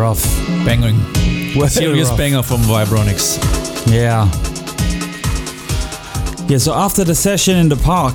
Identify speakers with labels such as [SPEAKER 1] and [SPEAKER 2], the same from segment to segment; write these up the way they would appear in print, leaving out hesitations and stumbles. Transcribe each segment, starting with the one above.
[SPEAKER 1] rough.
[SPEAKER 2] Banging.
[SPEAKER 1] Very
[SPEAKER 2] Serious
[SPEAKER 1] rough.
[SPEAKER 2] banger from Vibronics.
[SPEAKER 1] Yeah. Yeah, so after the session in the park,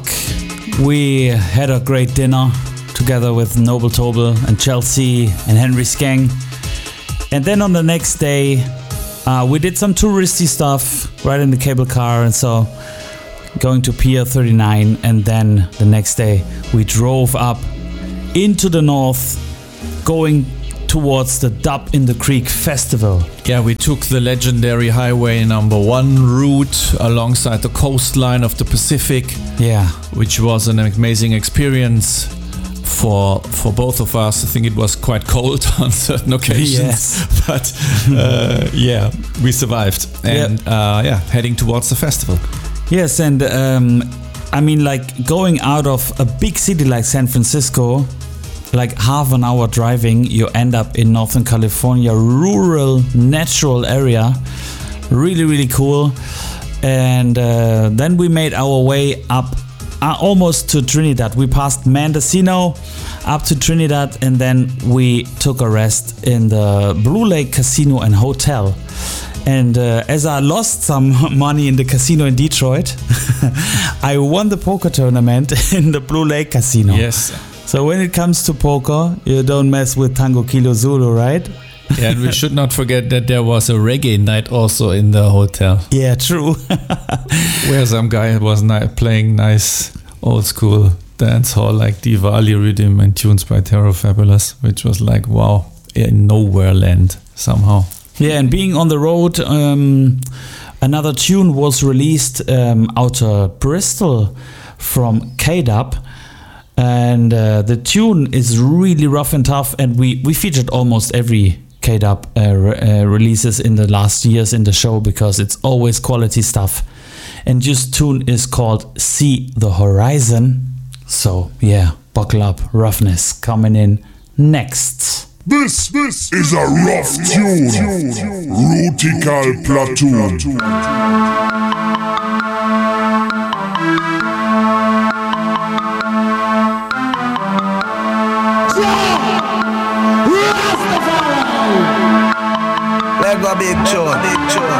[SPEAKER 1] we had a great dinner together with Noble Tobel and Chelsea and Henry Skeng. And then on the next day, we did some touristy stuff right in the cable car, and so going to Pier 39, and then the next day we drove up into the north, going towards the Dub in the Creek Festival.
[SPEAKER 2] Yeah, we took the legendary Highway number 1 route alongside the coastline of the Pacific.
[SPEAKER 1] Yeah.
[SPEAKER 2] Which was an amazing experience for both of us. I think it was quite cold on certain occasions,
[SPEAKER 1] Yes.
[SPEAKER 2] but yeah, we survived. And heading towards the festival.
[SPEAKER 1] Yes, and I mean, like going out of a big city like San Francisco, like half an hour driving, you end up in Northern California, rural, natural area. Really, really cool. And then we made our way up almost to Trinidad. We passed Mendocino up to Trinidad, and then we took a rest in the Blue Lake Casino and Hotel. And as I lost some money in the casino in Detroit, I won the poker tournament in the Blue Lake Casino.
[SPEAKER 2] Yes.
[SPEAKER 1] So when it comes to poker, you don't mess with Tango Kilo Zulu, right?
[SPEAKER 2] Yeah, and we should not forget that there was a reggae night also in the hotel.
[SPEAKER 1] Yeah, true.
[SPEAKER 2] Where some guy was playing nice old school dance hall like Diwali rhythm and tunes by Terror Fabulous, which was like, wow, in nowhere land somehow.
[SPEAKER 1] Yeah, and being on the road, another tune was released out of Bristol from K-Dub. And the tune is really rough and tough, and we featured almost every K-Dub releases in the last years in the show because it's always quality stuff. And this tune is called See the Horizon. So yeah, buckle up, Roughness coming in next.
[SPEAKER 3] This is a rough tune. Rutical Platoon.
[SPEAKER 4] Let go big tune.